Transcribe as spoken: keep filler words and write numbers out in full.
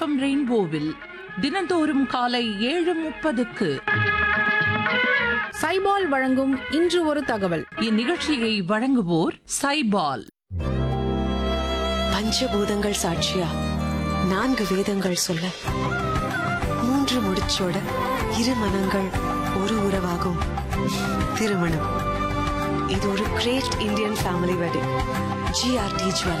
FM ரெயின்போவில் தினந்தோறும் காலை ஏழு முப்பதுக்கு சைபால் வழங்கும் இன்று ஒரு தகவல். இந்நிகழ்ச்சியை வழங்குவோர் சைபால். பஞ்சபூதங்கள் சாட்சியா நான்கு வேதங்கள் சொல்ல மூன்று முடிச்சோட இரு மனங்கள் ஒரு உறவாகும். திருமணம் இது ஒரு great Indian family wedding. GRT jewel